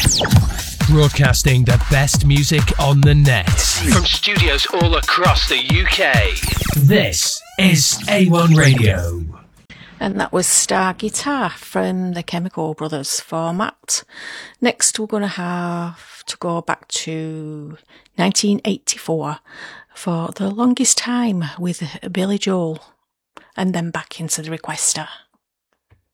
Broadcasting the best music on the net. From studios all across the UK. This is A1 Radio. And that was Star Guitar from the Chemical Brothers format. Next we're going to have to go back to 1984 for The Longest Time with Billy Joel. And then back into the Requester.